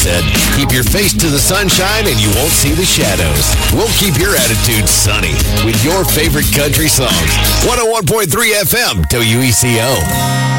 said, keep your face to the sunshine and you won't see the shadows. We'll keep your attitude sunny with your favorite country songs. 101.3 FM, WECO.